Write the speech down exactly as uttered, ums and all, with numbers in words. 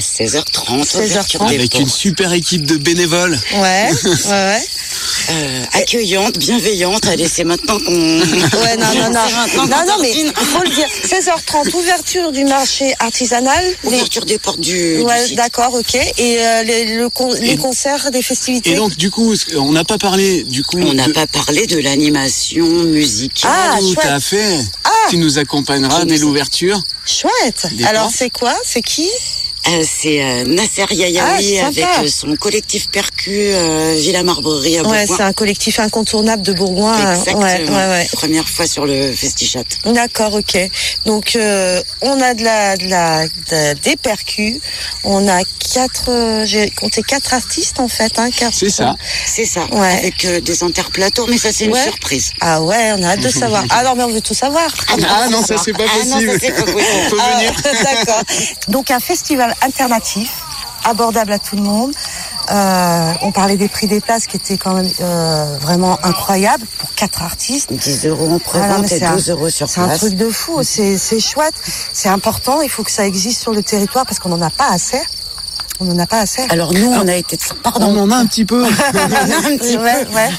à seize heures trente. seize heures trente. Avec une super équipe de bénévoles. Ouais, ouais, ouais. Euh, accueillante, bienveillante. Allez, c'est maintenant qu'on... Ouais, non, non, non. maintenant Non, qu'on non, mais tartine. il faut le dire. seize heures trente, ouverture du marché artisanal. Ouverture des portes du, du Ouais, site. d'accord, ok. Et euh, les, le con- les Et- concerts, des festivités. Et donc, du coup, on n'a pas parlé, du coup. On n'a de- pas parlé de l'animation musicale. Ah, Tout chouette. à fait. Ah. Tu nous accompagneras Qui dès nous- l'ouverture. Chouette. Des Alors, portes. c'est quoi? C'est qui? Euh, c'est euh, Nasser Yayaoui Ah, avec sympa. euh, son collectif Percu euh, Villa Marbrerie à Ouais, Bourgoin. c'est un collectif incontournable de Bourgoin. Exactement. Ouais, ouais, ouais. Première fois sur le Festichat. D'accord, ok. Donc euh, on a de la, de la, de- des percus. On a quatre, euh, j'ai compté quatre artistes en fait, hein. Quatre, C'est ça. C'est ça. Ouais. Avec euh, des interplateaux, mais ça c'est une Ouais. surprise. Ah ouais, on a hâte de savoir. Ah non, mais on veut tout savoir. Ah non, ça c'est pas Ah non, possible. ça c'est pas possible. On peut Ah, venir. D'accord. Donc un festival alternatif, abordable à tout le monde. Euh, on parlait des prix des places qui étaient quand même euh, vraiment incroyables pour quatre artistes. dix euros en Ah non, mais pré-vente et c'est un- douze euros sur C'est un place. truc de fou, c'est c'est chouette, c'est important, il faut que ça existe sur le territoire parce qu'on n'en a pas assez. On n'en a pas assez. Alors nous, on a été... On Pardon. en a un petit peu. On en a un petit Ouais, peu. ouais.